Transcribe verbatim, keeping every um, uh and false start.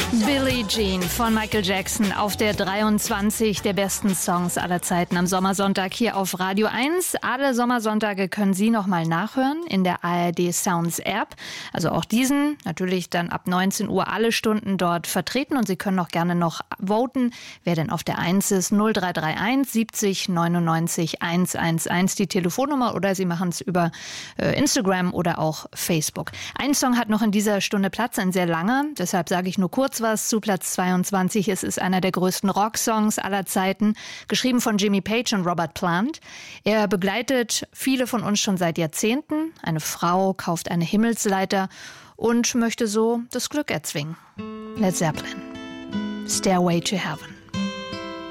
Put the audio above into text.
Billie Jean von Michael Jackson auf der dreiundzwanzig der besten Songs aller Zeiten am Sommersonntag hier auf Radio eins. Alle Sommersonntage können Sie noch mal nachhören in der A R D Sounds App. Also auch diesen, natürlich dann ab neunzehn Uhr alle Stunden dort vertreten. Und Sie können auch gerne noch voten, wer denn auf der eins ist. null drei drei eins siebzig neunundneunzig hundertelf die Telefonnummer, oder Sie machen es über äh, Instagram oder auch Facebook. Ein Song hat noch in dieser Stunde Platz, ein sehr langer. Deshalb sage ich nur kurz was zu Platz zweiundzwanzig. Es ist einer der größten Rocksongs aller Zeiten, geschrieben von Jimmy Page und Robert Plant. Er begleitet viele von uns schon seit Jahrzehnten. Eine Frau kauft eine Himmelsleiter und möchte so das Glück erzwingen. Led Zeppelin, Stairway to Heaven.